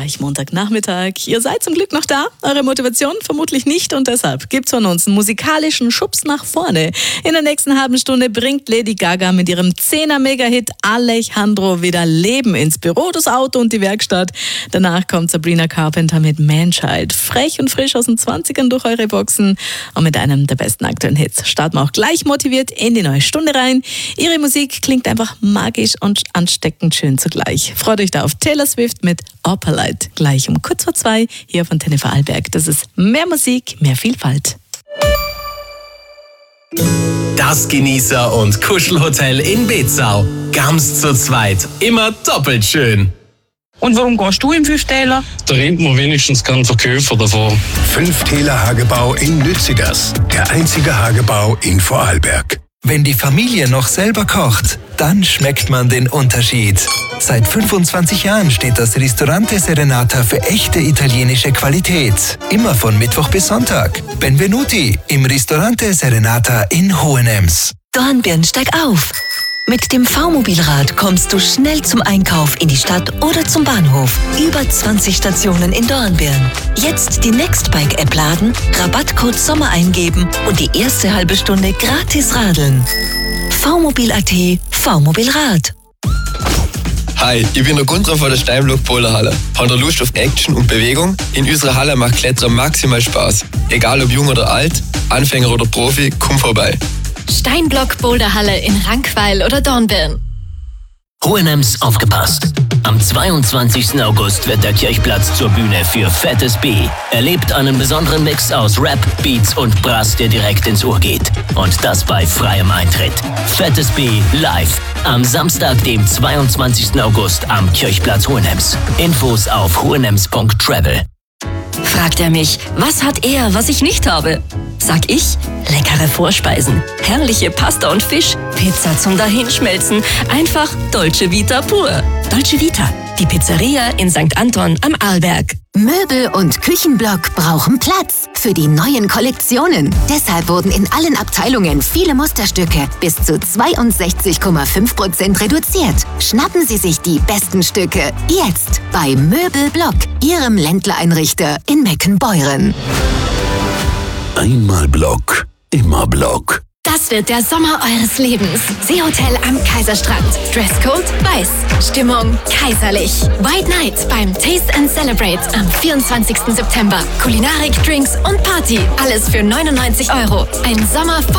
gleich Montagnachmittag. Ihr seid zum Glück noch da, eure Motivation vermutlich nicht und deshalb gibt's von uns einen musikalischen Schubs nach vorne. In der nächsten halben Stunde bringt Lady Gaga mit ihrem 10er-Mega-Hit Alejandro wieder Leben ins Büro, das Auto und die Werkstatt. Danach kommt Sabrina Carpenter mit Man-Child. Frech und frisch aus den 20ern durch eure Boxen und mit einem der besten aktuellen Hits. Starten wir auch gleich motiviert in die neue Stunde rein. Ihre Musik klingt einfach magisch und ansteckend schön zugleich. Freut euch da auf Taylor Swift mit Opalite. Gleich um kurz vor 2 hier auf Antenne Vorarlberg. Das ist mehr Musik, mehr Vielfalt. Das Genießer- und Kuschelhotel in Betzau. Ganz zu zweit. Immer doppelt schön. Und warum gehst du im Fischtäler? Da rennt man wenigstens keinen Verkäufer davor. 5 Täler Hagebau in Lützigers. Der einzige Hagebau in Vorarlberg. Wenn die Familie noch selber kocht, dann schmeckt man den Unterschied. Seit 25 Jahren steht das Ristorante Serenata für echte italienische Qualität. Immer von Mittwoch bis Sonntag. Benvenuti im Ristorante Serenata in Hohenems. Dornbirn, steig auf! Mit dem V-Mobilrad kommst du schnell zum Einkauf in die Stadt oder zum Bahnhof. Über 20 Stationen in Dornbirn. Jetzt die Nextbike-App laden, Rabattcode Sommer eingeben und die erste halbe Stunde gratis radeln. V-Mobil.at, V-Mobilrad. Hi, ich bin der Gunther von der Steinblock Boulderhalle. Habt ihr Lust auf Action und Bewegung? In unserer Halle macht Klettern maximal Spaß. Egal ob jung oder alt, Anfänger oder Profi, komm vorbei. Steinblock Boulderhalle in Rankweil oder Dornbirn. Hohenems, aufgepasst! Am 22. August wird der Kirchplatz zur Bühne für Fettes B. Erlebt einen besonderen Mix aus Rap, Beats und Brass, der direkt ins Ohr geht. Und das bei freiem Eintritt. Fettes B live. Am Samstag, dem 22. August am Kirchplatz Hohenems. Infos auf hohenems.travel. Fragt er mich, was hat er, was ich nicht habe? Sag ich, leckere Vorspeisen, herrliche Pasta und Fisch, Pizza zum Dahinschmelzen, einfach Dolce Vita pur. Dolce Vita, die Pizzeria in St. Anton am Arlberg. Möbel- und Küchenblock brauchen Platz für die neuen Kollektionen. Deshalb wurden in allen Abteilungen viele Musterstücke bis zu 62,5% reduziert. Schnappen Sie sich die besten Stücke jetzt bei Möbelblock, Ihrem Ländler-Einrichter in Meckenbeuren. Einmal Block, immer Block. Das wird der Sommer eures Lebens. Seehotel am Kaiserstrand. Dresscode weiß. Stimmung kaiserlich. White Night beim Taste and Celebrate am 24. September. Kulinarik, Drinks und Party. Alles für 99 €. Ein Sommer